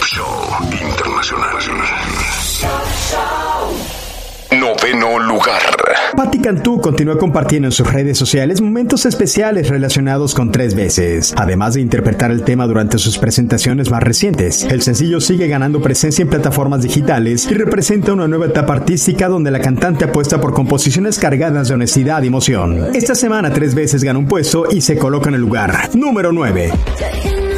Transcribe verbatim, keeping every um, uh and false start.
Show Internacional. Noveno lugar. Patti Cantú continúa compartiendo en sus redes sociales momentos especiales relacionados con Tres Veces, además de interpretar el tema durante sus presentaciones más recientes. El sencillo sigue ganando presencia en plataformas digitales y representa una nueva etapa artística donde la cantante apuesta por composiciones cargadas de honestidad y emoción. Esta semana Tres Veces gana un puesto y se coloca en el lugar número nueve.